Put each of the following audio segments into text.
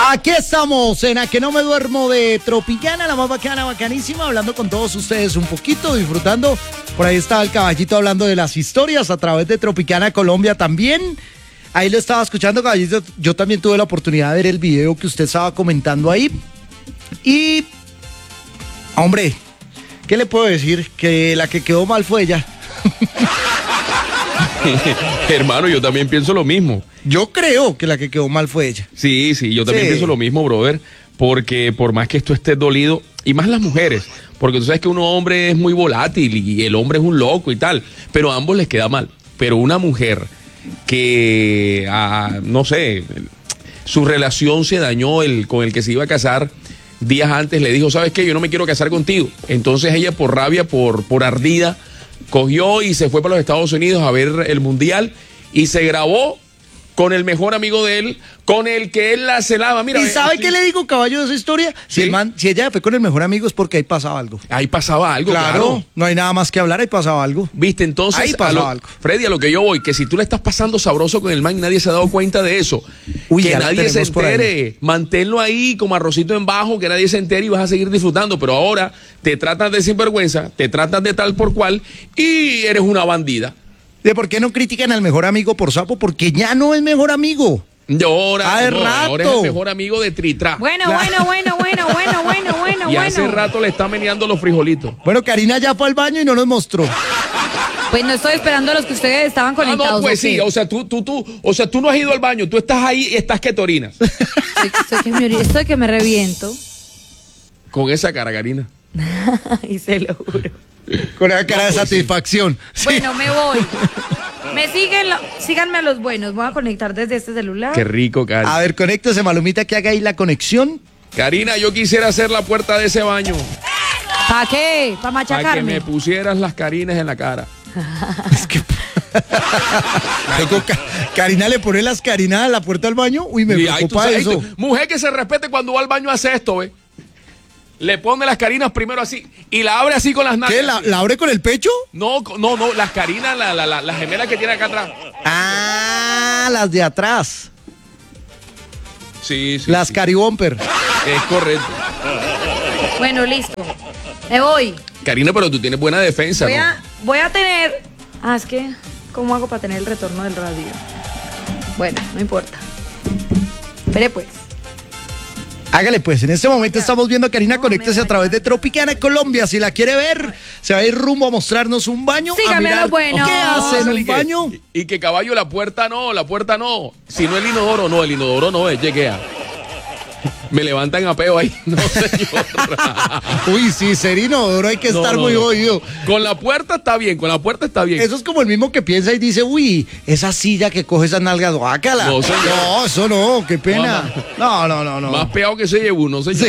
Aquí estamos en A Que No Me Duermo de Tropicana, la más bacana, bacanísima, hablando con todos ustedes un poquito, disfrutando. Por ahí estaba el caballito hablando de las historias a través de Tropicana Colombia también. Ahí lo estaba escuchando, caballito. Yo también tuve la oportunidad de ver el video que usted estaba comentando ahí. Y, hombre, ¿qué le puedo decir? Que la que quedó mal fue ella. Hermano, yo también pienso lo mismo. Yo creo que la que quedó mal fue ella. Sí, yo también pienso lo mismo, brother. Porque por más que esto esté dolido, y más las mujeres, porque tú sabes que un hombre es muy volátil y el hombre es un loco y tal, pero a ambos les queda mal. Pero una mujer que, no sé, su relación se dañó, con el que se iba a casar días antes le dijo, ¿sabes qué? Yo no me quiero casar contigo. Entonces ella por rabia, por ardida, cogió y se fue para los Estados Unidos a ver el mundial y se grabó con el mejor amigo de él, con el que él la celaba. Mira, ¿y sabe qué le digo, caballo, de esa historia? ¿Sí? Si ella fue con el mejor amigo es porque ahí pasaba algo. Ahí pasaba algo, claro. No hay nada más que hablar, ahí pasaba algo. Viste, entonces, ahí pasaba algo. Freddy, a lo que yo voy, que si tú le estás pasando sabroso con el man y nadie se ha dado cuenta de eso, que nadie se entere, manténlo ahí como arrocito en bajo, que nadie se entere y vas a seguir disfrutando, pero ahora te tratan de sinvergüenza, te tratan de tal por cual y eres una bandida. ¿De por qué no critican al mejor amigo por sapo? Porque ya no es mejor amigo. Ahora es el mejor amigo de Tritra. Bueno. Y hace rato le está meneando los frijolitos. Bueno, Karina ya fue al baño y no nos mostró. Pues no estoy esperando a los que ustedes estaban conectados. No, pues sí, o sea, tú no has ido al baño, tú estás ahí y estás que te orinas. Estoy que me reviento. Con esa cara, Karina. Y se lo juro. Con esa cara de satisfacción. Sí. Bueno, me voy. Síganme a los buenos. Voy a conectar desde este celular. Qué rico, Karina. A ver, conéctese, Malumita, que haga ahí la conexión. Karina, yo quisiera hacer la puerta de ese baño. ¿Para qué? ¿Para machacarme? Para que me pusieras las carinas en la cara. Es que... Karina le pone las carinadas a la puerta del baño. Uy, me preocupa eso. Mujer que se respete cuando va al baño hace esto, ¿ves? Le pone las carinas primero así y la abre así con las nalgas. ¿Qué? ¿La abre con el pecho? No, las carinas, las gemelas que tiene acá atrás. Ah, las de atrás. Sí. Las caribomper. Es correcto. Bueno, listo. Me voy. Karina, pero tú tienes buena defensa, voy a tener... es que... ¿Cómo hago para tener el retorno del radio? Bueno, no importa. Espere pues. Hágale pues, en este momento estamos viendo a Karina, conéctese a través de Tropicana Colombia. Si la quiere ver, se va a ir rumbo a mostrarnos un baño. Sígame a lo bueno. ¿Qué hace en un baño? Y que caballo, la puerta no. Si no el inodoro no, lleguea. Me levantan a peo ahí. No, señor. Uy, sí, ser inodoro hay que estar muy jodido. Con la puerta está bien. Eso es como el mismo que piensa y dice, uy, esa silla que coge esas nalgas, guácala. No, señor. No, eso no, qué pena. No. Más peado que se lleva uno, señor.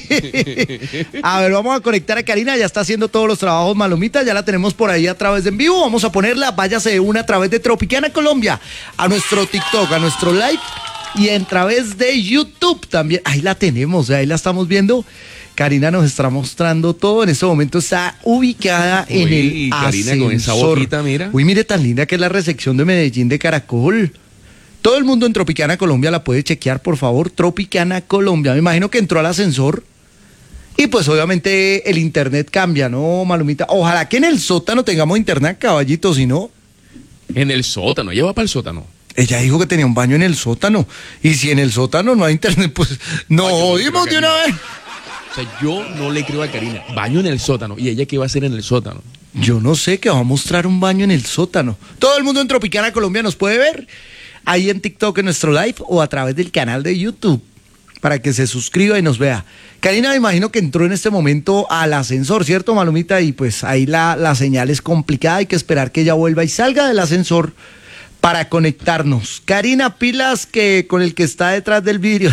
Sí. A ver, vamos a conectar a Karina, ya está haciendo todos los trabajos, Malumita, ya la tenemos por ahí a través de en vivo. Vamos a ponerla, váyase de una a través de Tropicana Colombia, a nuestro TikTok, a nuestro live. Y a través de YouTube también. Ahí la tenemos, ahí la estamos viendo. Karina nos está mostrando todo. En este momento está ubicada en el Karina, ascensor. con esa boquita, mira. Uy, mire tan linda que es la recepción de Medellín de Caracol. Todo el mundo en Tropicana Colombia la puede chequear, por favor. Tropicana Colombia. Me imagino que entró al ascensor. Y pues obviamente el internet cambia, ¿no, Malumita? Ojalá que en el sótano tengamos internet, caballito, si no. En el sótano, ella va para el sótano. Ella dijo que tenía un baño en el sótano. Y si en el sótano no hay internet, pues no jodimos de una vez. O sea, yo no le creo a Karina. Baño en el sótano. ¿Y ella qué va a hacer en el sótano? Yo no sé, que va a mostrar un baño en el sótano. Todo el mundo en Tropicana Colombia nos puede ver ahí en TikTok, en nuestro live, o a través del canal de YouTube, para que se suscriba y nos vea. Karina, me imagino que entró en este momento al ascensor, ¿cierto, Malumita? Y pues ahí la señal es complicada. Hay que esperar que ella vuelva y salga del ascensor para conectarnos. Karina, pilas que con el que está detrás del vidrio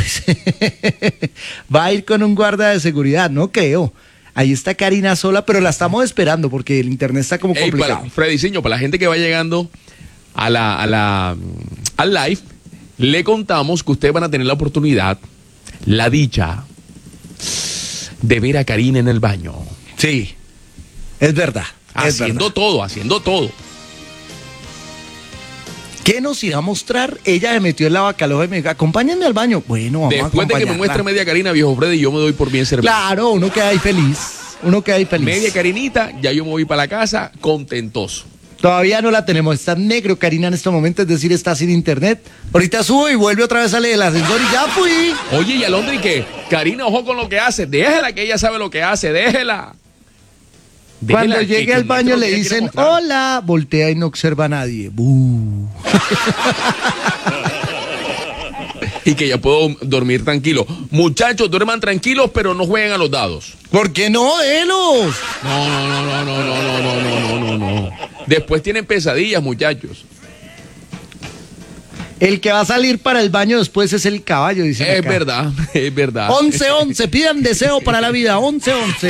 va a ir con un guarda de seguridad, no creo. Ahí está Karina sola, pero la estamos esperando porque el internet está como complicado. Freddyciño, para la gente que va llegando al live, le contamos que ustedes van a tener la oportunidad, la dicha, de ver a Karina en el baño. Sí, es verdad. Haciendo todo. ¿Qué nos irá a mostrar? Ella se metió en la bacaloja y me dijo, acompáñenme al baño. Bueno, vamos a Después de que me acompañarla. muestre media Karina, viejo Freddy, yo me doy por bien servido. Claro, uno queda ahí feliz. Uno queda ahí feliz. Media Karinita, ya yo me voy para la casa contentoso. Todavía no la tenemos, está negro Karina en este momento, es decir, está sin internet. Ahorita subo y vuelve otra vez, sale del ascensor y ya fui. Oye, ¿y Alondra y qué? Karina, ojo con lo que hace. Déjela, que ella sabe lo que hace. Déjela. Cuando Déjela, llegue que al muestre baño lo le que ella quiere dicen, mostrar. hola, voltea y no observa a nadie. ¡Bú! Y que ya puedo dormir tranquilo. Muchachos, duerman tranquilos, pero no jueguen a los dados. ¿Por qué no, Elos? No. Después tienen pesadillas, muchachos. El que va a salir para el baño después es el caballo, dice. Es verdad, es verdad. 11-11, pidan deseo para la vida, 11-11.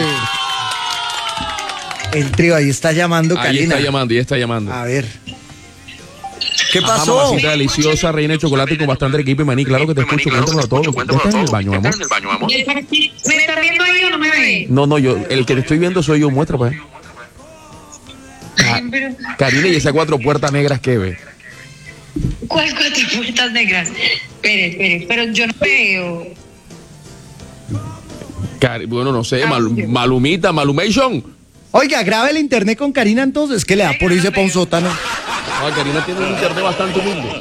El trío ahí está llamando, Ahí Karina. está llamando, ya está llamando. A ver. ¿Qué Ajá, pasó? mamacita deliciosa, reina de chocolate y con bastante equipo y maní. Claro que te escucho, cuéntamelo todo. ¿Ya estás en el baño, amor? ¿Me está viendo ahí o no me ve? No, el que te estoy viendo soy yo, muestra pues. Pero, Karina, y esas 4 puertas negras que ve. ¿cuál 4 puertas negras? Espere, pero yo no veo. Bueno, no sé, Malumita, Malumation. Oiga, grabe el internet con Karina entonces, que le da por irse para un sótano. Ah, Karina tiene un internet bastante humilde.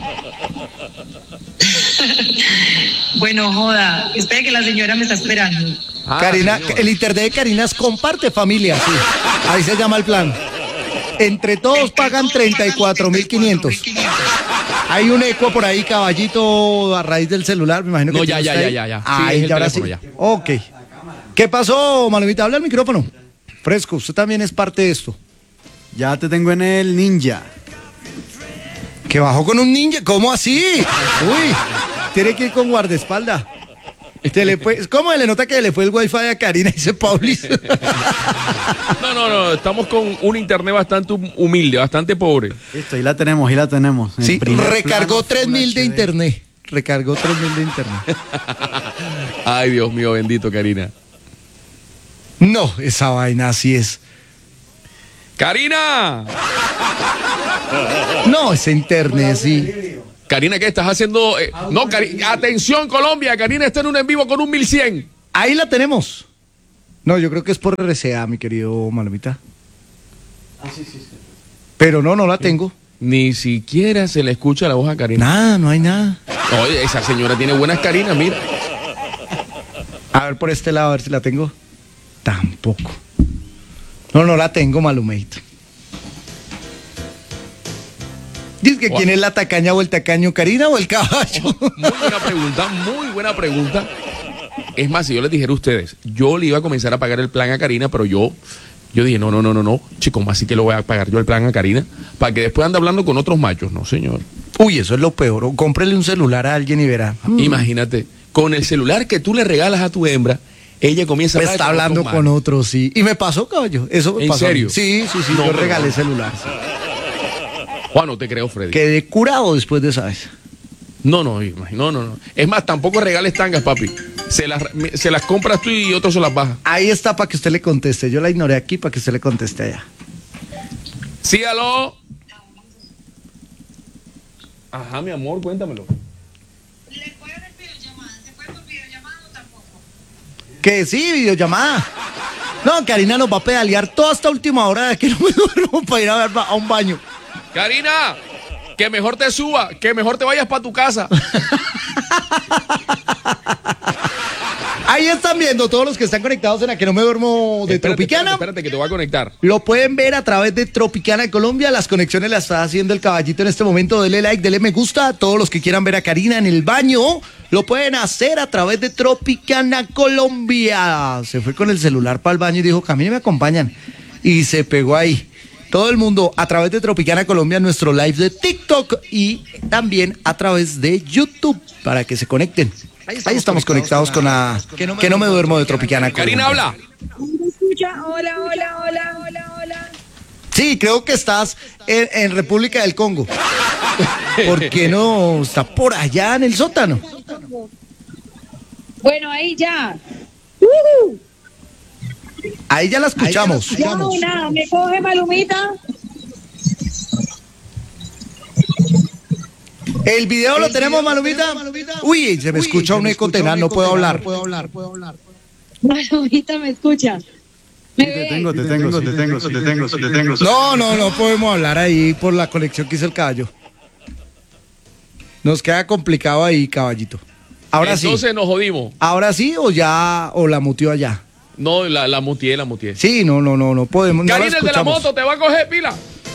Bueno, joda, espere que la señora me está esperando. Ah, Karina, señora. el internet de Karina es comparte familia, sí. Ahí se llama el plan. Entre todos pagan 34.500. Hay un eco por ahí, caballito, a raíz del celular, me imagino que No, tiene ya. usted ahí. Sí, Ahí, es el ya ahora sí. teléfono, ya. Ok. ¿Qué pasó, Malumita? Habla el micrófono. Fresco, usted también es parte de esto. Ya te tengo en el ninja. ¿Que bajó con un ninja? ¿Cómo así? Uy, tiene que ir con guardaespaldas. ¿Cómo le nota que le fue el wifi a Karina? Dice Paulis. No, estamos con un internet bastante humilde, bastante pobre. Listo, ahí la tenemos, En Sí, primer recargó plano, 3.000 de Full HD. internet. Recargó 3.000 de internet. Ay, Dios mío, bendito, Karina. No, esa vaina así es. ¡Karina! No, ese internet sí. Karina, ¿qué estás haciendo? No, atención, Colombia. Karina está en un en vivo con un 1100. Ahí la tenemos. No, yo creo que es por RCA, mi querido Malomita. Pero no la tengo. Ni siquiera se le escucha la voz a Karina. Nada, no hay nada. Oye, esa señora tiene buenas Karinas, mira. A ver por este lado, a ver si la tengo. Tampoco. No la tengo, Malumeito. Dice que quién es la tacaña o el tacaño, Karina o el caballo. Muy buena pregunta. Es más, si yo les dijera a ustedes, yo le iba a comenzar a pagar el plan a Karina, pero yo dije, no, chico, ¿cómo así que lo voy a pagar yo el plan a Karina? Para que después ande hablando con otros machos, no, señor. Uy, eso es lo peor. O cómprele un celular a alguien y verá. Imagínate, con el celular que tú le regalas a tu hembra, ella comienza a hablar Está hablando otros con machos. otros, sí. Y me pasó, caballo. Eso me ¿En pasó. serio? Sí, No, yo no, regalé no. celular. Sí. Juan, no te creo, Freddy. Quedé curado después de esa vez. No. Es más, tampoco regales tangas, papi. Se las compras tú y otro se las baja. Ahí está para que usted le conteste. Yo la ignoré aquí para que usted le conteste allá. Sí, aló. Ajá, mi amor, cuéntamelo. ¿Le puede hacer videollamada? ¿Se puede por videollamada o tampoco? Que sí, videollamada. No, Karina nos va a pedalear toda esta última hora de que no me duermo para ir a un baño. Karina, que mejor te suba, que mejor te vayas para tu casa. Ahí están viendo todos los que están conectados en la que no me duermo de Tropicana. Espérate, que te voy a conectar. Lo pueden ver a través de Tropicana de Colombia. Las conexiones las está haciendo el caballito en este momento. Dele like, dele me gusta. Todos los que quieran ver a Karina en el baño lo pueden hacer a través de Tropicana Colombia. Se fue con el celular para el baño y dijo, que a mí me acompañan. Y se pegó ahí. Todo el mundo a través de Tropicana Colombia, nuestro live de TikTok y también a través de YouTube para que se conecten. Ahí estamos conectados con la que no me duermo de Tropicana Colombia. Karina, habla. ¿Me escucha? Hola. Sí, creo que estás en República del Congo. ¿Por qué no está por allá en el sótano? Bueno, ahí ya. Ahí ya la escuchamos. Ya una, me coge Malumita. El video lo tenemos, Malumita. Uy, se me escucha un eco tenaz, no puedo hablar. Malumita, ¿me escucha? Te tengo. No podemos hablar ahí por la conexión que hizo el caballo. Nos queda complicado ahí, caballito. Ahora sí. Entonces nos jodimos. ¿Ahora sí o la mutió allá? No, la muteé. Sí, no podemos. No la Karina, el de la escuchamos. moto, te va a coger pila.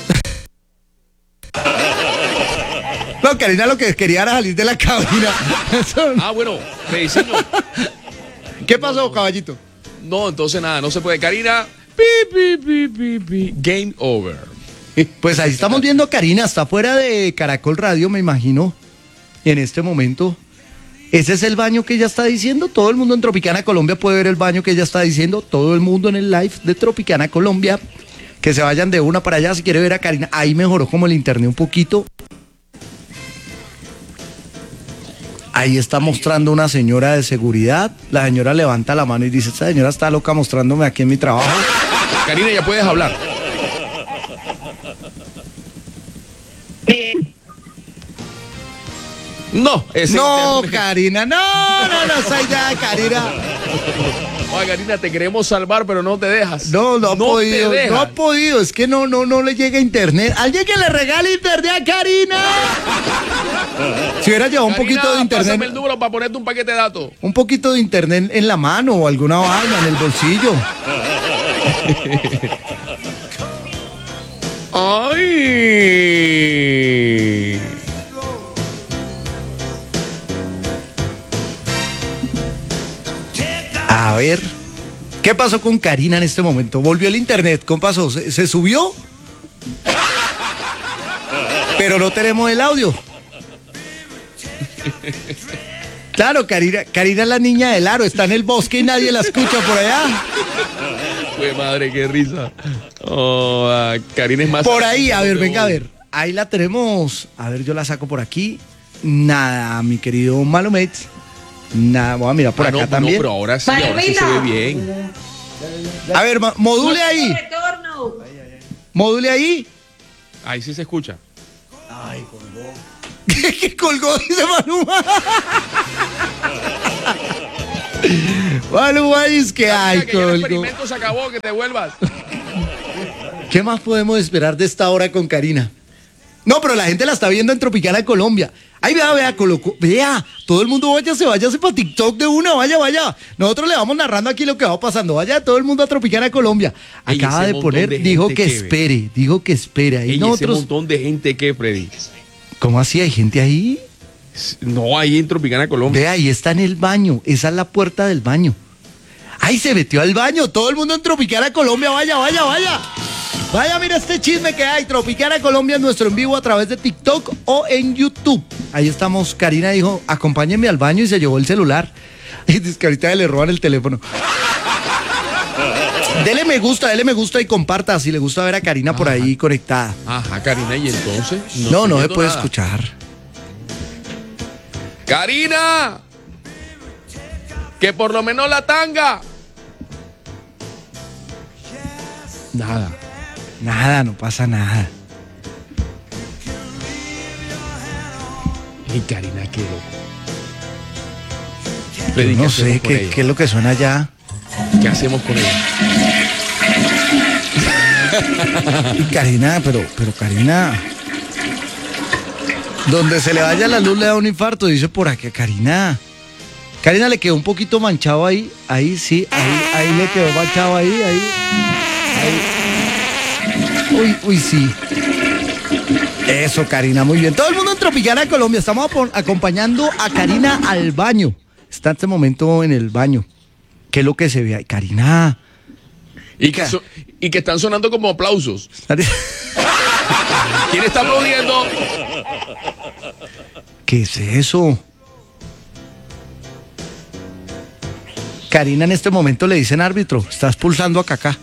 No, Karina lo que quería era salir de la cabina. Bueno, me dicen no. ¿Qué pasó, caballito? No, entonces nada, no se puede. Karina, pi. Game over. Pues ahí estamos viendo a Karina, está fuera de Caracol Radio, me imagino. Y en este momento, ese es el baño que ella está diciendo. Todo el mundo en Tropicana Colombia puede ver el baño que ella está diciendo. Todo el mundo en el live de Tropicana Colombia. Que se vayan de una para allá si quiere ver a Karina. Ahí mejoró como el internet un poquito. Ahí está mostrando una señora de seguridad. La señora levanta la mano y dice, esta señora está loca mostrándome aquí en mi trabajo. Karina, ya puedes hablar. No, No, Karina, no, esa idea de Karina. Karina, te queremos salvar, pero no te dejas. No ha podido, te dejas. no ha podido, es que no le llega internet. Alguien que le regale internet a Karina. Si hubiera llevado un Karina, poquito de internet. pásame el número para ponerte un paquete de datos. Un poquito de internet en la mano o alguna vaina en el bolsillo. Ay. A ver, ¿qué pasó con Karina en este momento? Volvió el internet, ¿cómo pasó? ¿Se subió? Pero no tenemos el audio. Claro, Karina es la niña del aro, está en el bosque y nadie la escucha por allá. Pues madre, qué risa. Karina es más... Por ahí, a ver, venga a ver. Ahí la tenemos. A ver, yo la saco por aquí. Nada, mi querido Malumet. Nada, voy a mirar por acá también. No, pero ahora sí se ve bien. A ver, module ahí. Module ahí. Ahí sí se escucha. Ay, colgó. ¿Qué colgó? Dice Maluma. Maluma dice que hay, que ya el colgó. experimento se acabó, que te vuelvas. ¿Qué más podemos esperar de esta hora con Karina? No, pero la gente la está viendo en Tropicana Colombia. Ahí vea, colocó, vea, todo el mundo váyase para TikTok de una, vaya. Nosotros le vamos narrando aquí lo que va pasando. Vaya todo el mundo a Tropicana Colombia. Acaba de poner, dijo que espere. Ahí Ese montón de gente que, Freddy. ¿Cómo así? ¿Hay gente ahí? No, ahí en Tropicana Colombia. Vea, ahí está en el baño. Esa es la puerta del baño. ¡Ay, se metió al baño! Todo el mundo en Tropicana Colombia, vaya. Vaya, mira este chisme que hay. Tropicana Colombia en nuestro en vivo a través de TikTok o en YouTube. Ahí estamos. Karina dijo, acompáñenme al baño y se llevó el celular. Y dice que ahorita le roban el teléfono. Dele me gusta y comparta si le gusta ver a Karina por ahí conectada. Ajá, Karina, ¿y entonces? No se puede escuchar. ¡Karina! ¡Que por lo menos la tanga! Nada, no pasa nada. Y Karina, qué loco. Yo no sé qué es lo que suena allá. ¿Qué hacemos con ella? Y Karina, pero Karina, donde se le vaya la luz le da un infarto, dice por aquí a Karina. Karina le quedó un poquito manchado ahí sí, ahí le quedó manchado ahí. Uy, sí. Eso, Karina, muy bien. Todo el mundo en Tropicana Colombia, estamos acompañando a Karina al baño. Está en este momento en el baño. ¿Qué es lo que se ve ahí? Karina. Y que están sonando como aplausos. ¿Quién está aplaudiendo? ¿Qué es eso? Karina en este momento le dicen árbitro, estás pulsando a Kaká.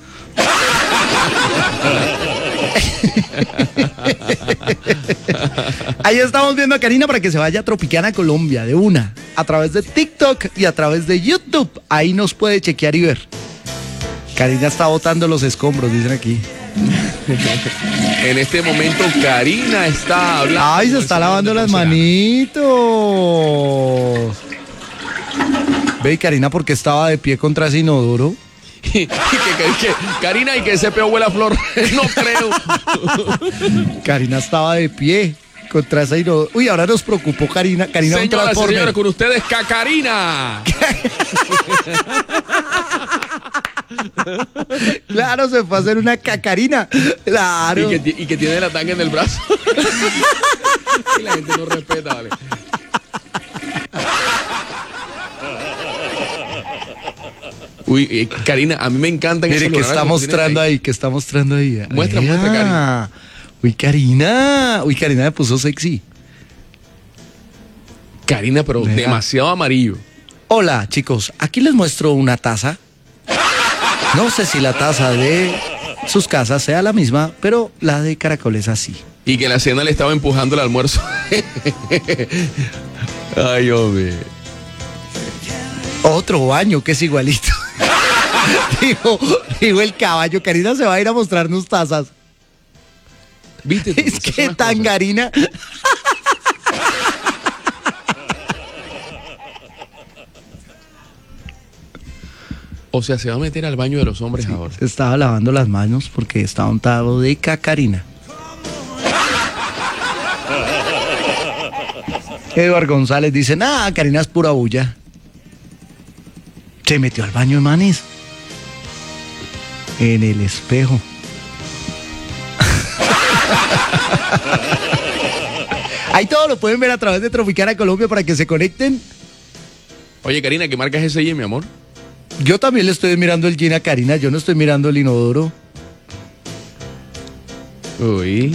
Ahí estamos viendo a Karina para que se vaya a Tropicana Colombia de una, a través de TikTok y a través de YouTube. Ahí nos puede chequear y ver. Karina está botando los escombros, dicen aquí. En este momento Karina está hablando. Ay, se está lavando las manitos. Ve, y Karina, ¿por qué estaba de pie contra ese inodoro? Karina, y que ese peo huele a flor. No creo. Karina estaba de pie contra ese inodoro. Uy, ahora nos preocupó Karina. Karina, un Señoras y transformer. señores, con ustedes, Cacarina. Claro, se fue a hacer una cacarina. Claro. Y que tiene la tanga en el brazo. Y la gente no respeta, vale. Uy, Karina, a mí me encantan Mire, esos que lugares está como tienes mostrando ahí, que está mostrando ahí. Muestra, Karina. Uy, Karina. Uy, Karina me puso sexy. Karina, pero Vea. demasiado amarillo. Hola, chicos. Aquí les muestro una taza. No sé si la taza de sus casas sea la misma, pero la de Caracol es así. Y que la cena le estaba empujando el almuerzo. Ay, hombre. Otro baño que es igualito. dijo el caballo. Karina se va a ir a mostrarnos tazas. ¿Viste? Es Esas que son las cosas. tangarina. O sea, se va a meter al baño de los hombres ahora. Se estaba lavando las manos porque estaba untado de cacarina. Eduard González dice, nah, Karina es pura bulla. Se metió al baño de manes. En el espejo. Ahí todo lo pueden ver a través de Tropicana Colombia para que se conecten. Oye, Karina, ¿qué marca es ese jean, mi amor? Yo también le estoy mirando el jean a Karina, yo no estoy mirando el inodoro. Uy.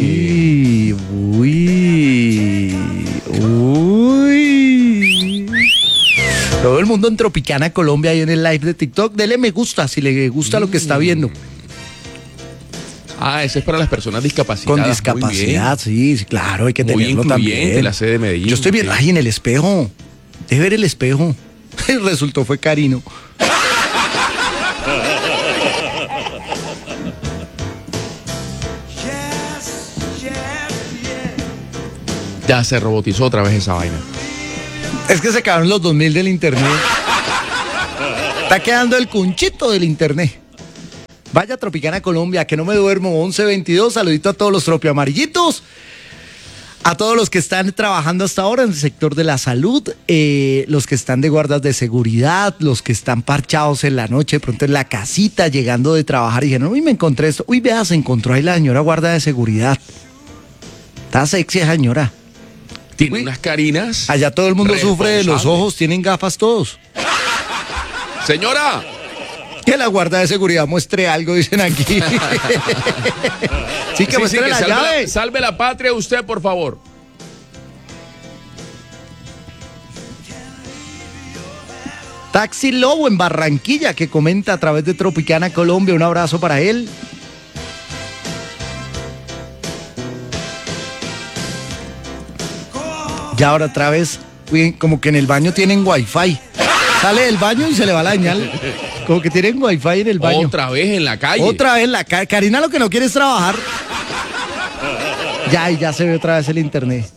Uy. Todo el mundo en Tropicana Colombia ahí en el live de TikTok. Dele me gusta si le gusta lo que está viendo. Ah, ese es para las personas discapacitadas. Con discapacidad, sí, claro, hay que Muy tenerlo incluyente también. la sede de Medellín. Yo estoy viendo ahí en el espejo. Debe ver el espejo. El resultado fue Karino. Ya se robotizó otra vez esa vaina. Es que se acabaron los 2000 del internet. Está quedando el cunchito del internet. Vaya Tropicana Colombia, que no me duermo, 11:22. Saludito a todos los tropiamarillitos. A todos los que están trabajando hasta ahora en el sector de la salud, los que están de guardas de seguridad, los que están parchados en la noche, de pronto en la casita, llegando de trabajar y dijeron, uy, me encontré esto. Uy, vea, se encontró ahí la señora guarda de seguridad. Está sexy esa señora. Tiene Uy. unas carinas. Allá todo el mundo sufre de los responsables. ojos, tienen gafas todos. Señora. Que la guarda de seguridad muestre algo, dicen aquí. Sí, que muestre la llave. Salve la patria usted, por favor. Taxi Lobo en Barranquilla, que comenta a través de Tropicana Colombia. Un abrazo para él. Ya ahora otra vez, uy, como que en el baño tienen wifi. Sale del baño y se le va la señal. Como que tienen wifi en el baño. Otra vez en la calle. Otra vez la Karina lo que no quiere es trabajar. Ya se ve otra vez el internet.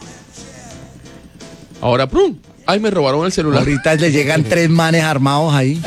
Ahora, ¡prum! Ay, me robaron el celular. Ahorita le llegan 3 manes armados ahí.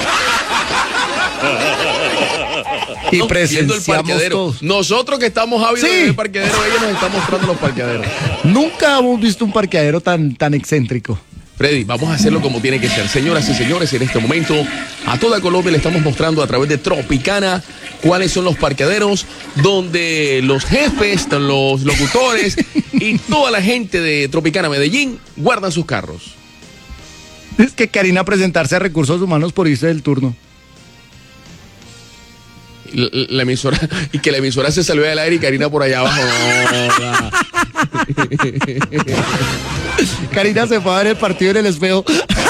Y No, viendo el presenciamos parqueadero. todos. Nosotros que estamos ávidos Sí. de ver el parqueadero, ella nos está mostrando los parqueaderos. Nunca hemos visto un parqueadero tan excéntrico. Freddy, vamos a hacerlo como tiene que ser. Señoras y señores, en este momento a toda Colombia le estamos mostrando a través de Tropicana cuáles son los parqueaderos donde los jefes, los locutores y toda la gente de Tropicana Medellín guardan sus carros. Es que Karina presentarse a Recursos Humanos por irse del turno. La emisora, y que la emisora se salió del aire y Karina por allá abajo. No, Karina se fue a ver el partido en el espejo.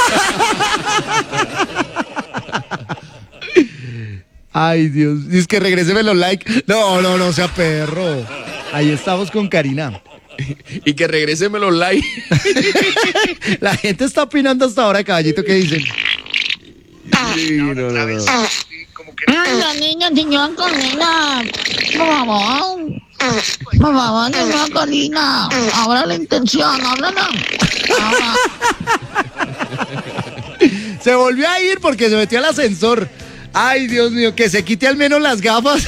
Ay, Dios. Dice que regréseme los likes. No, sea perro. Ahí estamos con Karina. y que regréseme los likes. La gente está opinando hasta ahora, caballito, ¿qué dicen? Sí, no. Ay, la niña, señora Carolina. Por favor, señora Carolina. Ahora la intención, háblala. Ahora. Se volvió a ir porque se metió al ascensor. Ay, Dios mío, que se quite al menos las gafas.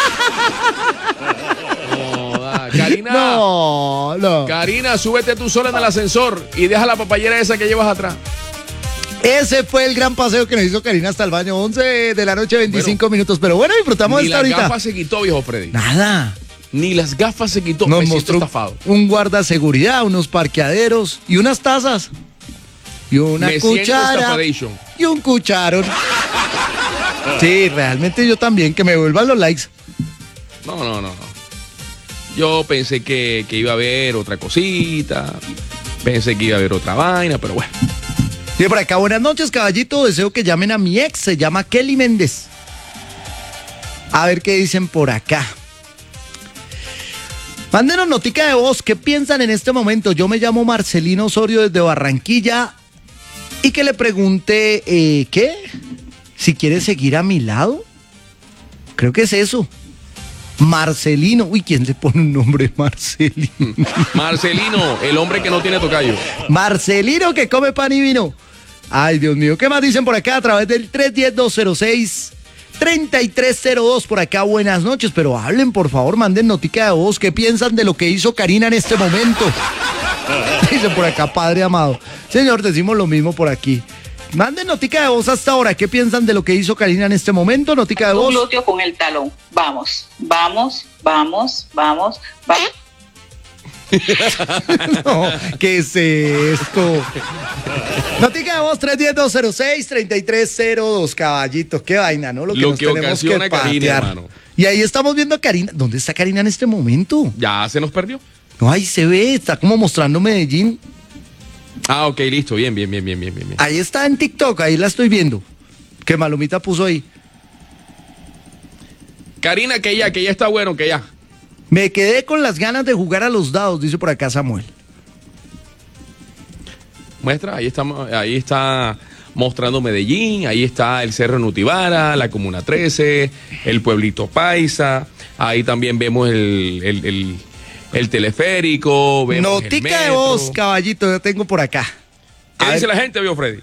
Karina. No. Karina, súbete tú sola en el ascensor y deja la papayera esa que llevas atrás. Ese fue el gran paseo que nos hizo Karina hasta el baño. 11 de la noche, 25 minutos. Pero bueno, disfrutamos Ni hasta las ahorita. gafas se quitó, viejo Freddy. Nada. Ni las gafas se quitó. Nos Me siento mostró estafado. un guarda seguridad, unos parqueaderos y unas tazas. Y una Me siento cuchara. estafadation. Y un cucharón. Sí, realmente yo también, que me vuelvan los likes. No. Yo pensé que iba a haber otra cosita. Pensé que iba a haber otra vaina, pero bueno. Y por acá, buenas noches, caballito. Deseo que llamen a mi ex, se llama Kelly Méndez. A ver qué dicen por acá. Mándenos notica de voz. ¿Qué piensan en este momento? Yo me llamo Marcelino Osorio desde Barranquilla. Y que le pregunte, ¿qué? Si quiere seguir a mi lado. Creo que es eso. Marcelino. Uy, ¿quién le pone un nombre Marcelino? Marcelino, el hombre que no tiene tocayo. Marcelino que come pan y vino. Ay, Dios mío. ¿Qué más dicen por acá a través del 310-206-3302? Por acá, buenas noches. Pero hablen, por favor, manden notica de voz. ¿Qué piensan de lo que hizo Karina en este momento? Dicen por acá, padre amado. Señor, decimos lo mismo por aquí. Manden notica de voz hasta ahora. ¿Qué piensan de lo que hizo Karina en este momento? Notica de voz. Un glúteo con el talón. Vamos. No, ¿qué es esto? Notica de voz 310-206-3302, caballito. Qué vaina, ¿no? Lo nos que tenemos ocasiona que Karina, patear. hermano. Y ahí estamos viendo a Karina. ¿Dónde está Karina en este momento? Ya se nos perdió. No, ahí se ve, está como mostrando Medellín. Ah, ok, listo. Bien. Ahí está en TikTok, ahí la estoy viendo. Que Malumita puso ahí. Karina, que ya está bueno, que ya. Me quedé con las ganas de jugar a los dados, dice por acá Samuel. Muestra, ahí está mostrando Medellín, ahí está el Cerro Nutibara, la Comuna 13, el Pueblito Paisa, ahí también vemos el teleférico, vemos Notica el de metro. voz, caballito, yo tengo por acá. ¿Qué dice la gente, vio Freddy?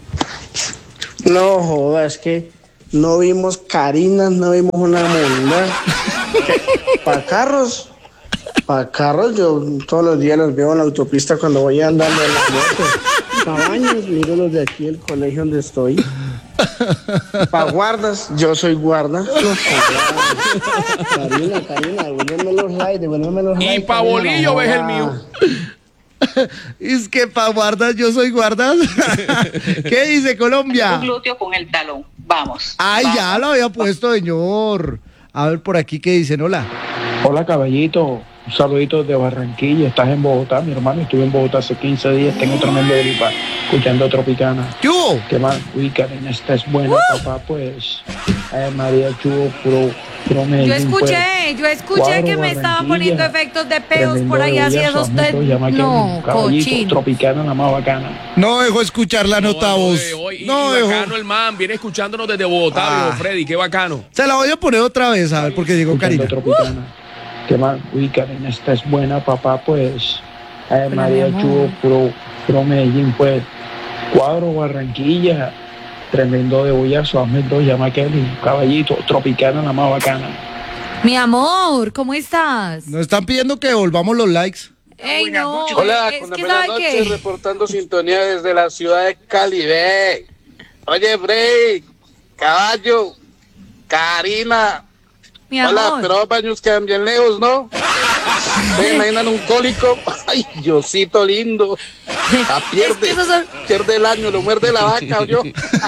No jodas, es que no vimos Karina, no vimos una monda. Para carros, yo todos los días los veo en la autopista cuando voy andando en la moto. Cabañas, miro los de aquí, el colegio donde estoy. Para guardas, yo soy guarda. No, Karina, devuélveme los likes, Y pa' bolillo ves el mío. Es que pa' guardas, yo soy guardas. ¿Qué dice Colombia? Un glúteo con el talón. Vamos. Ay, ya lo había puesto, señor. A ver por aquí qué dicen, hola. Hola, caballito. Un saludito de Barranquilla. Estás en Bogotá, mi hermano. Estuve en Bogotá hace 15 días. Tengo tremendo gripa escuchando Tropicana. ¿Qué hubo? ¿Qué más? Uy, Karina, esta es buena, papá. Pues, María Chubo, pro Medellín. Yo escuché Cuadro, que me estaban Barranquilla. poniendo efectos de peos Tremendo por ahí, de así Villazo, esos amigo, llama no, caballito, cochino. Tropicana, la más bacana. No dejó escuchar la nota voz. Y No dejó. bacano el man, viene escuchándonos desde Bogotá, Ah. viejo Freddy, qué bacano. Se la voy a poner otra vez, a ver, porque llegó Escuchando Karina. Tropicana. ¿Qué más? Uy, Karina, esta es buena, papá. Pues, María mi Chubo, amor. pro Medellín. Pues, Cuadro, Barranquilla. Tremendo de bollazo. Hazme dos, llama Kelly. Caballito, Tropicana, la más bacana. Mi amor, ¿cómo estás? Nos están pidiendo que devolvamos los likes. Ey, no, Hola, es con la que buenas ¿sabe noches, qué? reportando sintonía desde la ciudad de Cali. Ve. Oye, Frey, caballo, Karina. Mi Hola, amor. pero los baños quedan bien lejos, ¿no? ¿Se imaginan un cólico? Ay, Diosito lindo. La pierde, Es que esos son- pierde el año, lo muerde la vaca, yo.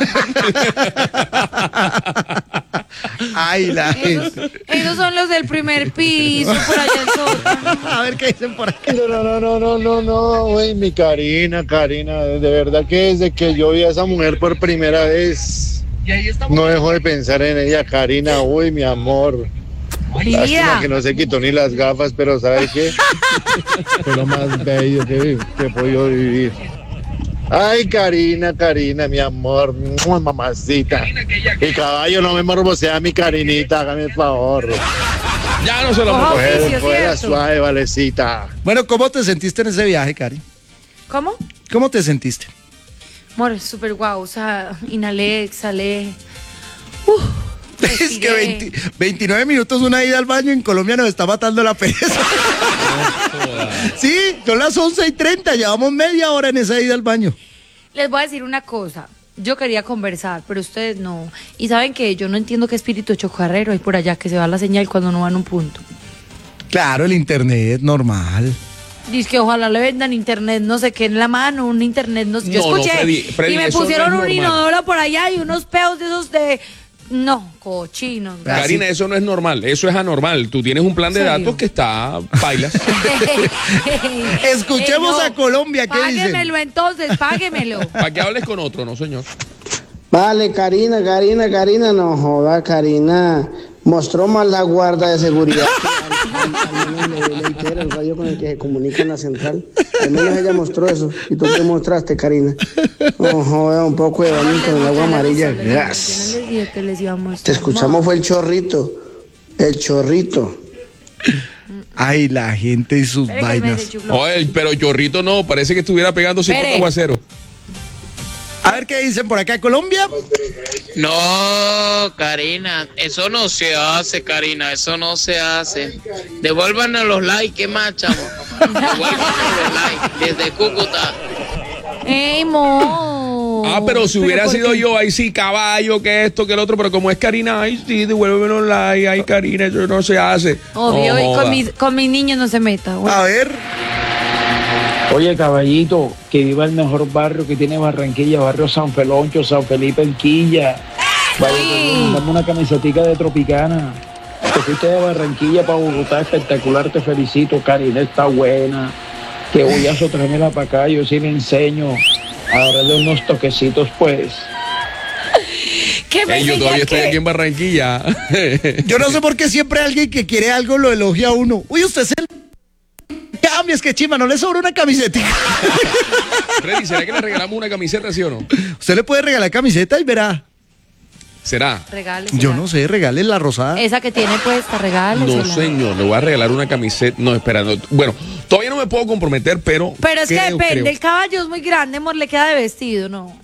Ay, la Esos son los del primer piso, por allá el sótano. A ver qué dicen por acá. No, güey, mi Karina, de verdad que desde que yo vi a esa mujer por primera vez, no dejo de pensar en ella, Karina, uy, mi amor. Lástima Mira, que no se quitó ni las gafas, pero ¿sabes qué? Fue lo más bello que he podido vivir. Ay, Karina, mi amor, mamacita. Y caballo, no me morbosea mi Karinita, hágame el favor. Ya no se lo Ojo, puedo. oficio, Fuera ¿cierto? suave, valecita. Bueno, ¿cómo te sentiste en ese viaje, Cari? ¿Cómo? ¿Cómo te sentiste? Amor, súper guau, o sea, inhalé, exhalé. Es que 29 minutos una ida al baño en Colombia nos está matando la pereza. Sí, son las 11:30, llevamos media hora en esa ida al baño. Les voy a decir una cosa. Yo quería conversar, pero ustedes no. Y saben que yo no entiendo qué espíritu chocarrero hay por allá, que se va la señal cuando no va en un punto. Claro, el internet, normal. Dice que ojalá le vendan internet, no sé qué en la mano, un internet, no sé. Yo No, no, escuché. Freddy, y me eso no pusieron es un normal. inodoro por allá y unos peos de esos de. No, cochinos. Karina, eso no es normal, eso es anormal. Tú tienes un plan de ¿En serio? datos que está bailas. Escuchemos a Colombia, ¿qué dicen? Páguemelo entonces, páguemelo. Para que hables con otro, no señor. Vale, Karina, no joda, Karina. Mostró más la guarda de seguridad. Al menos el radio con el que se comunica en la central. Al menos ella mostró eso. ¿Y tú qué mostraste, Karina? No joda, un poco de baño con el agua amarilla. Yo no les dije que les iba a mostrar. Te escuchamos fue el chorrito. El chorrito. Ay, la gente y sus Espere que me vainas. deschufló. Oye, pero Chorrito no, parece que estuviera pegando 50 Espere. aguaceros. A ver qué dicen por acá, Colombia. No, Karina, eso no se hace, Karina, eso no se hace. Devuélvanos los likes, ¿qué más, chamo? Devuélvanos los likes desde Cúcuta. ¡Ey, mo! Ah, pero si hubiera ¿por sido qué? yo, ahí sí, caballo, que esto, que el otro, pero como es Karina, ay sí, devuélveme los likes, ay Karina, eso no se hace. Obvio, No y joda. con mis niños no se meta. Bueno. A ver. Oye, caballito, que viva el mejor barrio que tiene Barranquilla, barrio San Feloncho, San Felipe, en Quilla. Vaya, dame una camisetica de Tropicana. Te fuiste de Barranquilla para Bogotá, espectacular, te felicito. Karina está buena. Que voy a tráemela para acá, yo sí le enseño a darle unos toquecitos, pues. ¿Qué me Ey, yo enseña todavía estoy qué? aquí en Barranquilla. Yo no sé por qué siempre alguien que quiere algo lo elogia a uno. Uy, usted es el... Cambia, es que chima, no le sobra una camiseta. Freddy, ¿será que le regalamos una camiseta, sí o no? Usted le puede regalar camiseta y verá. ¿Será? Regálesela. Yo no sé, regale la rosada. Esa que tiene puesta, regálesela. No, señor, le voy a regalar una camiseta. No, espera, no. Bueno, todavía no me puedo comprometer, pero. Pero es que creo, depende, creo. el caballo es muy grande, amor, le queda de vestido, ¿no?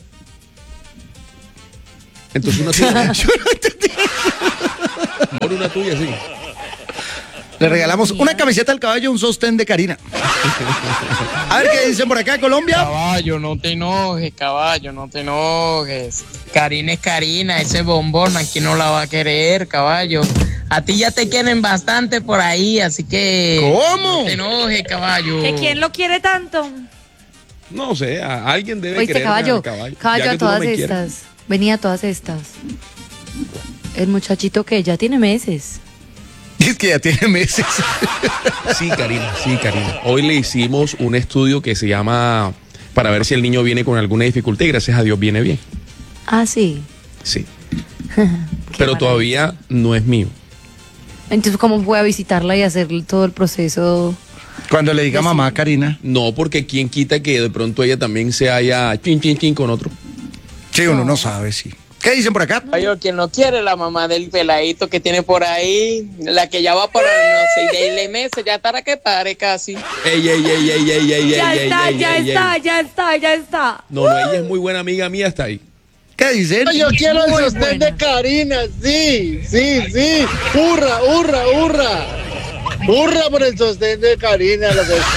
Entonces una tuya. Yo no entendí. Por una tuya, sí. Le regalamos una camiseta al caballo, un sostén de Karina. A ver qué dicen por acá, Colombia. Caballo, no te enojes, caballo, no te enojes. Karina es Karina, ese bombón aquí no la va a querer, caballo. A ti ya te quieren bastante por ahí, así que... ¿Cómo? No te enojes, caballo. ¿Que quién lo quiere tanto? No sé, alguien debe Oíste, quererme caballo, al caballo. caballo Ya a que tú no todas me quieres. estas. Venía a todas estas. El muchachito que ya tiene meses. Es que ya tiene meses. Sí, Karina, sí, Karina. Hoy le hicimos un estudio que se llama para ver si el niño viene con alguna dificultad y gracias a Dios viene bien. Ah, sí. Sí. Pero todavía no es mío. Entonces, ¿cómo voy a visitarla y hacer todo el proceso? Cuando le diga mamá a Karina. No, porque quién quita que de pronto ella también se haya chin con otro. Sí, uno no sabe, sí. ¿Qué dicen por acá? Caballo, quien no quiere la mamá del peladito que tiene por ahí, la que ya va por no sé, de meses, ya estará que pare casi. Ey. Ya está, ya está. No, ella es muy buena amiga mía hasta ahí. ¿Qué dicen? Yo quiero el Muy sostén buena. de Karina, sí. Hurra. Hurra por el sostén de Karina, lo que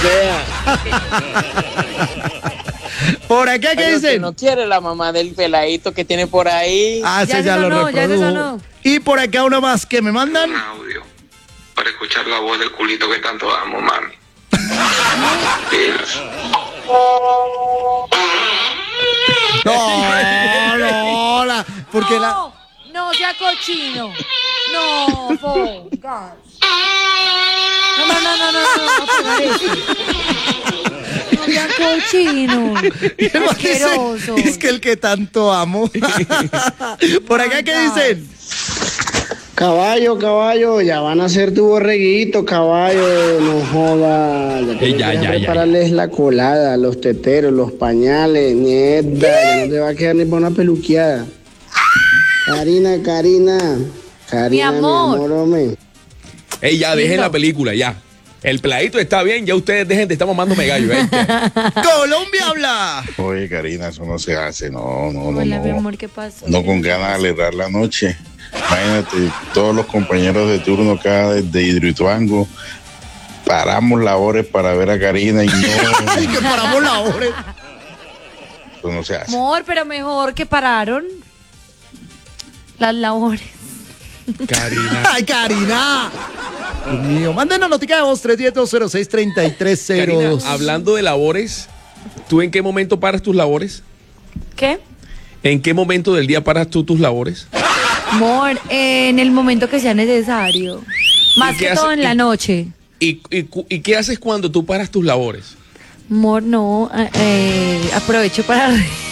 sea. Por acá, ¿qué Caballo, dicen? quien no quiere la mamá del peladito que tiene por ahí. Ah, Ya ese se ya lo sonó, ya se reprodujo. sonó. Y por acá una más que me mandan. Audio para escuchar la voz del culito que tanto amo, mami. No, porque la... No sea cochino. No, pongas. No sea cochino. Asqueroso. Es que el que tanto amo. Por acá, ¿qué dicen? Caballo, ya van a hacer tu borreguito, caballo, no joda. Ya prepararles la colada, los teteros, los pañales, mierda, ya no te va a quedar ni para una peluqueada. Karina, Mi amor. hombre. Ey, ya, dejen la película, ya. El peladito está bien, ya ustedes dejen de estar mamándome gallo, Colombia habla. Oye, Karina, eso no se hace, no. Hola, mi amor, ¿qué pasa? No con ganas de alegrar la noche. Imagínate, todos los compañeros de turno acá de Hidroituango paramos labores para ver a Karina y no. Ay, que paramos labores. Eso no se hace. Amor, pero mejor que pararon las labores. Karina. Ay, Karina. Dios mío, mándenos notica de voz 310-206-3302. Karina, hablando de labores, ¿tú en qué momento paras tus labores? ¿Qué? ¿En qué momento del día paras tú tus labores? Amor, en el momento que sea necesario. Más que todo en la noche. ¿Y qué haces cuando tú paras tus labores? Amor, no, aprovecho para...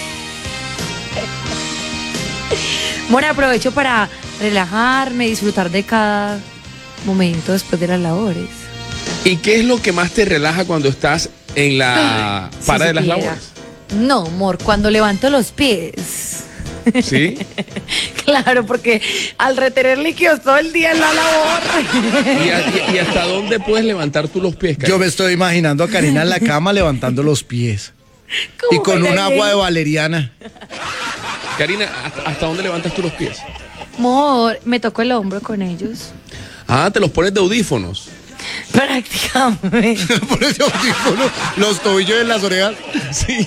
Amor, aprovecho para relajarme, disfrutar de cada momento después de las labores. ¿Y qué es lo que más te relaja cuando estás en la para de las supiera. labores? No, amor, cuando levanto los pies. ¿Sí? Claro, porque al retener líquidos todo el día en la labor. ¿Y hasta dónde puedes levantar tú los pies, Karina? Yo me estoy imaginando a Karina en la cama levantando los pies. Y con un agua de valeriana. Karina, ¿hasta dónde levantas tú los pies? Amor, me tocó el hombro con ellos. Ah, te los pones de audífonos. Prácticamente. Por ese audífono, los tobillos en las orejas. Sí.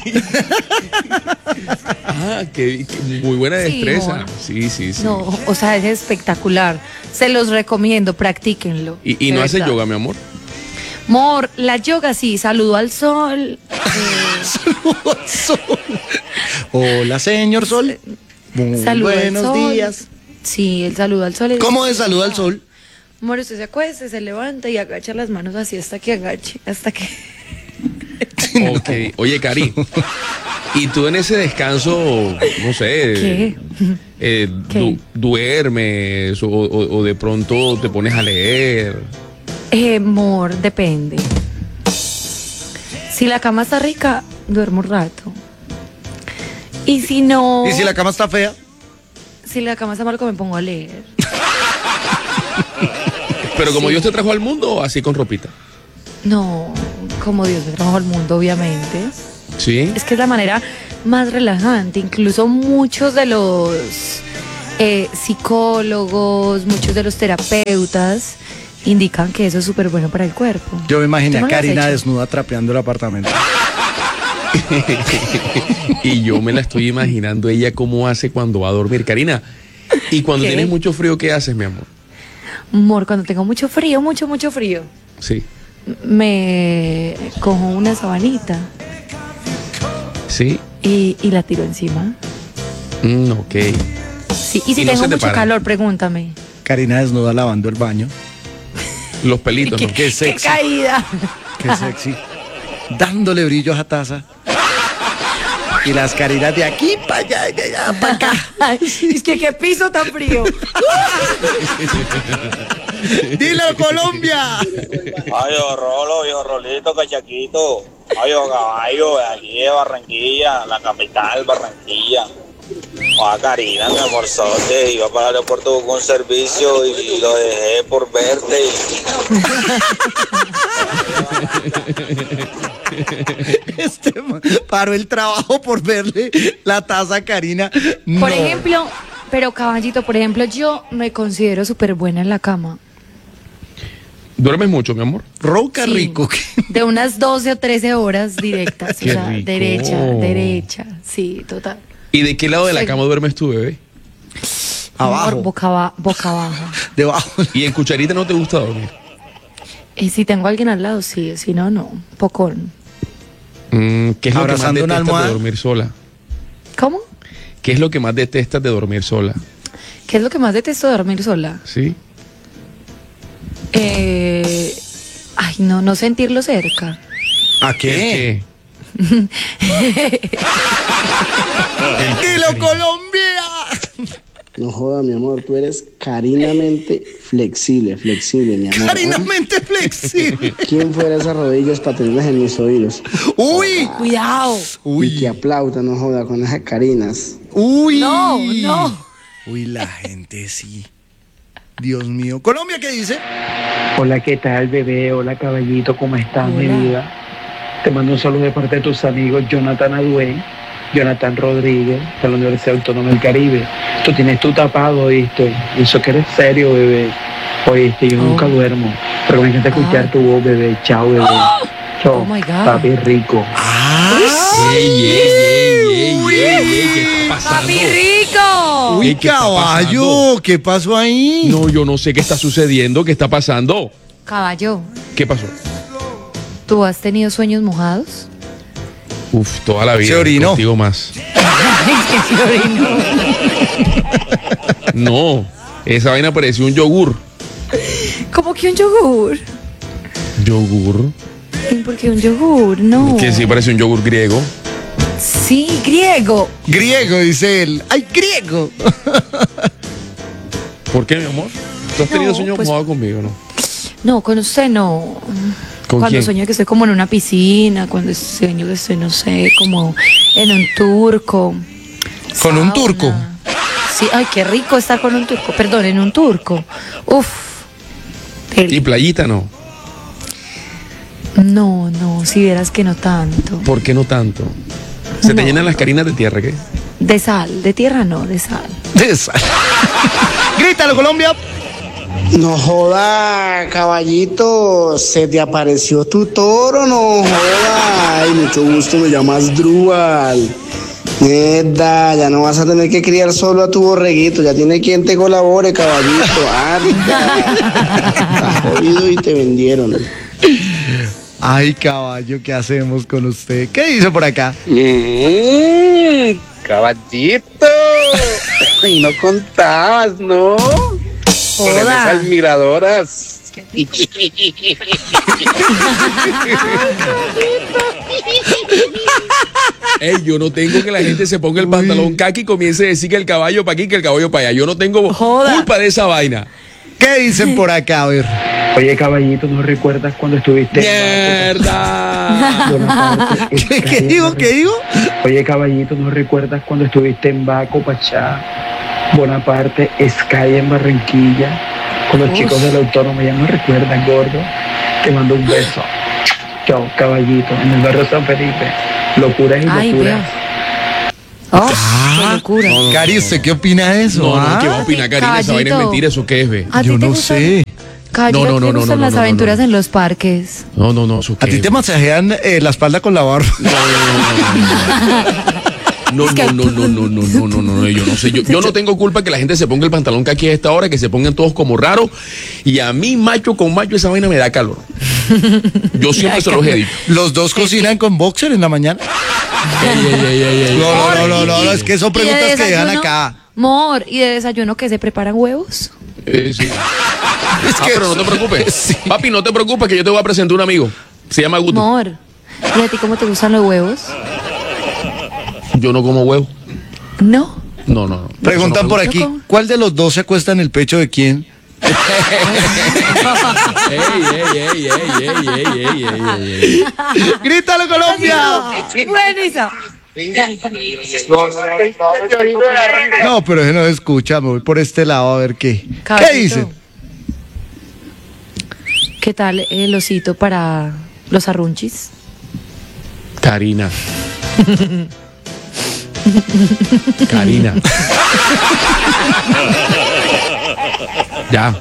Ah, que muy buena destreza. amor. Sí. No, o sea, es espectacular. Se los recomiendo, practíquenlo. ¿Y no de haces verdad. yoga, mi amor? Amor, la yoga sí, saludo al sol. Saludo al sol. Hola, señor sol. Muy Saludo al buenos sol. días. Sí, el saludo al sol. Es ¿Cómo es saludo al sol? Amor, usted se acuesta, se levanta y agacha las manos así hasta que agache, hasta que... Ok. Oye, Cari, ¿y tú en ese descanso, no sé, ¿Qué? duermes o de pronto te pones a leer? Amor, depende. Si la cama está rica, duermo un rato. Y si no... ¿Y si la cama está fea? Si la cama está mal, me pongo a leer. Pero como Dios te trajo al mundo, así con ropita. No, como Dios me trajo al mundo, obviamente. ¿Sí? Es que es la manera más relajante. Incluso muchos de los psicólogos, muchos de los terapeutas indican que eso es súper bueno para el cuerpo. Yo me imaginé ¿Tú no a lo has Karina hecho? desnuda trapeando el apartamento. Y yo me la estoy imaginando ella cómo hace cuando va a dormir. Karina, y cuando ¿Qué? tienes mucho frío, ¿qué haces, mi amor? Amor, cuando tengo mucho frío, mucho frío, Sí. me cojo una sabanita ¿Sí? y la tiro encima. Ok. Sí, y si ¿Y no tengo se te mucho para? calor, pregúntame. Karina desnuda lavando el baño. Los pelitos, ¿no? Qué ¡Qué sexy. caída! Qué sexy. Dándole brillo a esa taza. Y las Karinas de aquí para allá, de allá para acá. Es que qué piso tan frío. ¡Dilo, Colombia! Ay, Rolo, viejo Rolito, cachaquito. Ay, caballo, de aquí de Barranquilla, la capital, Barranquilla. Ay, Karina, mi amorzote, iba para el aeropuerto con un servicio y lo dejé por verte. Paró el trabajo por verle la taza a Karina. No. Por ejemplo, pero caballito, por ejemplo, yo me considero súper buena en la cama. ¿Duermes mucho, mi amor? Ronca Sí. rico. De unas 12 o 13 horas directas. Qué o sea, rico. derecha. Sí, total. ¿Y de qué lado de la Sí. cama duermes tú, bebé? Abajo. Amor, boca abajo. Debajo. ¿Y en cucharita no te gusta dormir? Y si tengo a alguien al lado, sí. Si no, no. Pocón. ¿Qué es lo que más ¿Abrazando una detestas almohada? de dormir sola? ¿Cómo? ¿Qué es lo que más detestas de dormir sola? ¿Qué es lo que más detesto de dormir sola? ¿Sí? Ay, no sentirlo cerca. ¿A qué? ¿Qué? ¡Dilo, Colombia! No joda, mi amor, tú eres carinamente flexible, mi amor. Carinamente flexible. ¿Quién fuera esas rodillas para tenerlas en mis oídos? ¡Uy! Cuidado. Y que aplauda, no joda, con esas carinas. ¡Uy! No. Uy, la gente sí. Dios mío. ¿Colombia qué dice? Hola, ¿qué tal, bebé? Hola, caballito, ¿cómo estás, mi vida? Te mando un saludo de parte de tus amigos Jonathan Aduey, Jonathan Rodríguez, de la Universidad Autónoma del Caribe. Tú tienes tu tapado, ¿oíste? Y eso que eres serio, bebé. Oíste, yo nunca duermo, pero me encanta escuchar tu voz, bebé. Chao, bebé. Chao, Oh my God. papi rico. ¿Qué está pasando? ¡Papi rico! Uy, ¿Qué está caballo, pasando? ¿qué pasó ahí? No, yo no sé qué está sucediendo, qué está pasando. Caballo, ¿Qué pasó? ¿tú has tenido sueños mojados? Uf, toda la vida. Se orinó. Contigo más. No, esa vaina parecía un yogur. ¿Cómo que un yogur? ¿Yogur? ¿Por qué un yogur? No. Que sí parece un yogur griego. Sí, griego. Griego, dice él. ¡Ay, griego! ¿Por qué, mi amor? ¿Tú has tenido No, sueños pues- mojados conmigo, no? No, con usted no. ¿Con Cuando quién? sueño que estoy como en una piscina, cuando sueño que estoy, no sé, como en un turco. ¿Con un turco? Sí, ay, qué rico estar con un turco. Perdón, en un turco. Uf. ¿Y playita no? No, si vieras que no tanto. ¿Por qué no tanto? ¿Se te llenan las carinas de tierra, qué? De sal, de tierra no, de sal. De sal. Grítalo, Colombia. No joda, caballito, se te apareció tu toro, no joda. Ay, mucho gusto, me llamas Drúbal. Neta, ya no vas a tener que criar solo a tu borreguito, ya tiene quien te colabore, caballito. Estás jodido y te vendieron. Ay, caballo, ¿qué hacemos con usted? ¿Qué dice por acá? Caballito. Y no contabas, ¿no? Con esas admiradoras. Ey, yo no tengo que la gente se ponga el pantalón kaki y comience a decir que el caballo para aquí, que el caballo para allá. Yo no tengo culpa de esa vaina. ¿Qué dicen por acá? A ver. Oye, caballito, ¿no recuerdas cuando estuviste ¡Mierda! ¿Qué digo? ¿Qué digo? Oye, caballito, ¿no recuerdas cuando estuviste en Baco, Pachá, Bonaparte, Sky en Barranquilla, con los chicos del Autónomo? Ya no recuerdan, gordo. Te mando un beso. Chao, caballito, en el barrio San Felipe. Locuras y Ay, locuras. Oh, qué locura. Cari, ¿usted qué opina de eso? No, ¿qué va a ah? opinar, Karina? Esa vaina es Caballito. mentira, ¿eso qué es, ve? ¿A ti Yo te no gustan- sé. Caballo, No, ¿a ti te gustan las aventuras en los parques? No, ¿eso qué ¿A ti es? te masajean la espalda con la barba? No, yo no sé. Yo no tengo culpa que la gente se ponga el pantalón kaki a esta hora, que se pongan todos como raros. Y a mí, macho con macho, esa vaina me da calor. Yo siempre se los he dicho. ¿Los dos cocinan con boxer en la mañana? No, es que son ¿Y de preguntas que dejan desayuno? acá. Mor, ¿y de desayuno que se preparan huevos? Sí. Pero no te preocupes. Papi, no te preocupes que yo te voy a presentar un amigo. Se llama Guto. Mor, ¿y a ti cómo te gustan los huevos? Yo no como huevo. No. No. Preguntan por Yo aquí, como- ¿cuál de los dos se acuesta en el pecho de quién? Ey. ¡Grítalo, Colombia! Buenísimo. No, pero ese no se escucha, me voy por este lado a ver qué. ¿Qué Caballito, dicen? ¿Qué tal el osito para los arrunchis? Karina. Ya.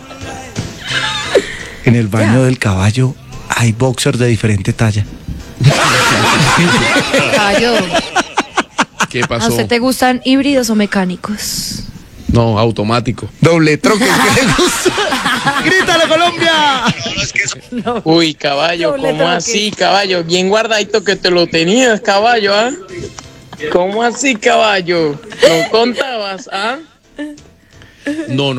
En el baño del caballo hay boxers de diferente talla. Caballo, ¿Qué ¿a pasó? usted te gustan híbridos o mecánicos? No, automático. Doble troque, ¿qué le gusta? ¡Grítalo, Colombia! Uy, caballo, Doble ¿cómo toque. así, caballo? Bien guardadito que te lo tenías, caballo, ¿ah? ¿Cómo así, caballo? ¿No contabas, ah? No.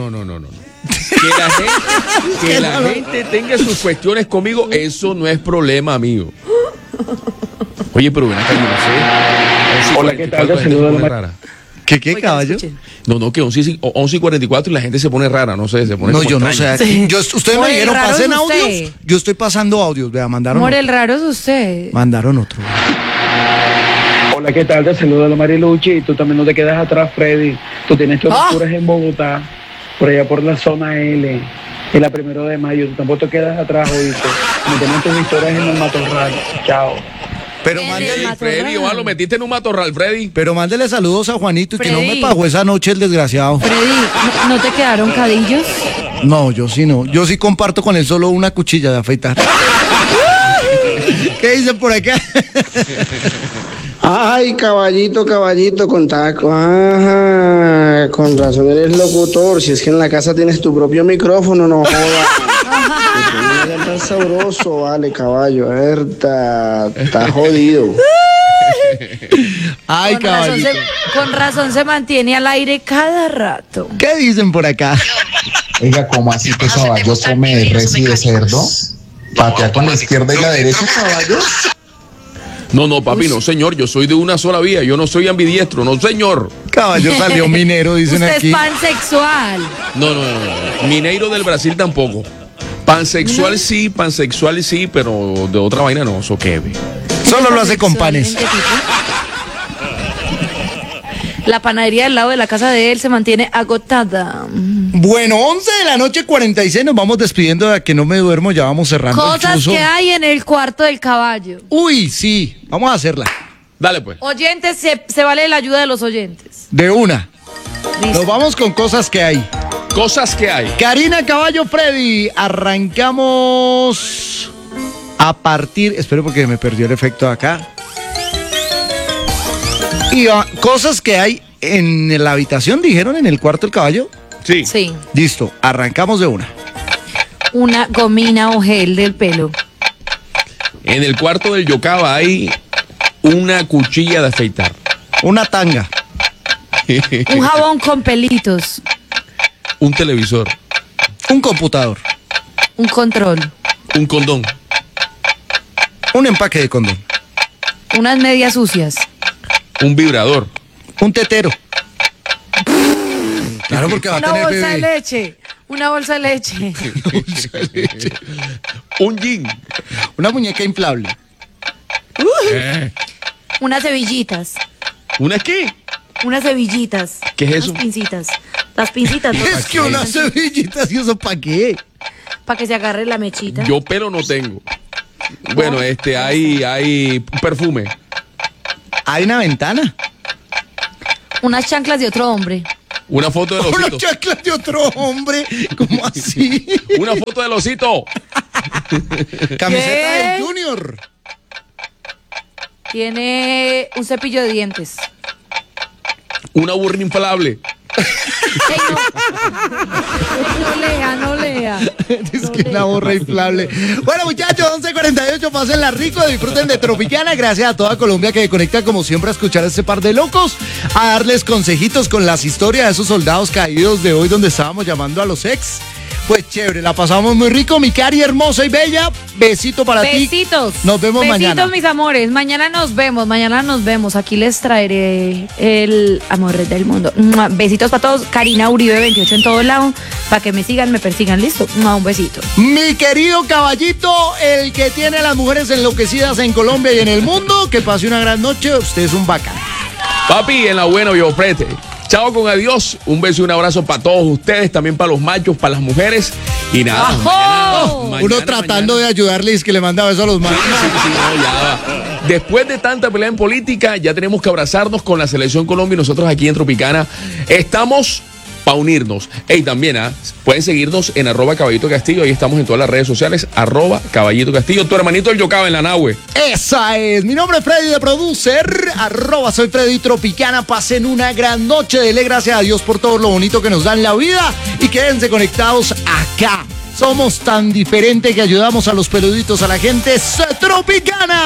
Que la gente tenga sus cuestiones conmigo, eso no es problema, amigo. Oye, pero ven acá, yo no sé. Hola, ¿qué tal? Te saludo Gente de rara. ¿Qué caballo? No, que 11:44 y la gente se pone rara, no sé, se pone No, como yo no extraña. sé. Ustedes me dijeron, raro pasen es usted. audios. Yo estoy pasando audios, vea, mandaron More, otro. el raro es usted. Mandaron otro. Hola, ¿qué tal? Te saluda la Mariluchi. Tú también no te quedas atrás, Freddy. Tú tienes tus locuras en Bogotá, por allá por la zona L, en la 1 de mayo. Tú tampoco te quedas atrás, oíste. Me tienes tus historias en el matorral. Chao. Pero Freddy, ojalá lo metiste en un matorral, Freddy. Pero mándele saludos a Juanito y que no me Freddy. pagó esa noche el desgraciado. Freddy, ¿no te quedaron cadillos? No, yo sí no. Yo sí comparto con él solo una cuchilla de afeitar. ¿Qué dicen por acá? Ay, caballito, con taco. Ajá, con razón eres locutor. Si es que en la casa tienes tu propio micrófono, no jodas. No tan sabroso, vale, caballo. A ver, está jodido. Ay, caballito. Con razón se mantiene al aire cada rato. ¿Qué dicen por acá? Oiga, ¿cómo así que caballo come res y de cerdo? ¿Patea con la izquierda y la derecha, caballo? No, papi, no, señor. Yo soy de una sola vía. Yo no soy ambidiestro, no, señor. Caballo salió minero, dicen Usted aquí. es pansexual. No. Mineiro del Brasil tampoco. Pansexual sí, pero de otra vaina no, eso qué. Solo lo hace con panes. La panadería del lado de la casa de él se mantiene agotada. Bueno, 11:46, nos vamos despidiendo de que no me duermo, ya vamos cerrando el Cosas chuzo. que hay en el cuarto del caballo. Uy, sí, vamos a hacerla. Dale pues. Oyentes, se vale la ayuda de los oyentes. De una. Nos vamos con cosas que hay. Cosas que hay. Karina, Caballo, Freddy, arrancamos a partir, espero porque me perdió el efecto de acá. Y cosas que hay en la habitación, dijeron, en el cuarto del caballo. Sí. Sí. Listo, arrancamos de una. Una gomina o gel del pelo. En el cuarto del Yocaba hay una cuchilla de afeitar. Una tanga. Un jabón con pelitos. Un televisor. Un computador. Un control. Un condón. Un empaque de condón. Unas medias sucias. Un vibrador. Un tetero. Claro, porque va a Una tener bolsa de bebé. leche. Una bolsa de leche. Un jean. Una muñeca inflable. Unas hebillitas. ¿Una qué? Unas hebillitas. ¿Qué es eso? Unas pincitas. Las pincitas. Es que unas cebillitas, ¿y eso para qué? Para que se agarre la mechita. Yo pelo no tengo. Bueno, hay perfume. Hay una ventana. Unas chanclas de otro hombre. Una foto del Una osito. chancla de otro hombre. ¿Cómo así? Una foto del osito. Camiseta del Junior. Tiene un cepillo de dientes. Una burra inflable. Ey, no lea. Es que una borra inflable. Bueno, muchachos, 11:48, pásenla rico, disfruten de Tropicana. Gracias a toda Colombia que conecta como siempre a escuchar a este par de locos, a darles consejitos con las historias de esos soldados caídos de hoy donde estábamos llamando a los ex. Pues chévere, la pasamos muy rico, mi Cari hermosa y bella. Besito para ti. Besitos. Nos vemos mañana. Besitos, mis amores. Mañana nos vemos. Aquí les traeré el amor del mundo. Besitos para todos. Karina Uribe 28 en todo lado. Para que me sigan, me persigan. Listo. Un besito. Mi querido caballito, el que tiene a las mujeres enloquecidas en Colombia y en el mundo, que pase una gran noche. Usted es un bacán. Papi, en la buena, yo prete. Chao con adiós. Un beso y un abrazo para todos ustedes, también para los machos, para las mujeres. Y nada. Uno tratando de ayudarles que le manda besos a los machos. No, ya va. Después de tanta pelea en política, ya tenemos que abrazarnos con la Selección Colombia y nosotros aquí en Tropicana estamos para unirnos. Y también pueden seguirnos en @Caballito Castillo. Ahí estamos en todas las redes sociales, @Caballito Castillo. Tu hermanito el Yocaba en la nahue. Esa es. Mi nombre es Freddy de Producer. @soy Freddy Tropicana. Pasen una gran noche. Dele gracias a Dios por todo lo bonito que nos da en la vida. Y quédense conectados acá. Somos tan diferentes que ayudamos a los peluditos, a la gente Tropicana.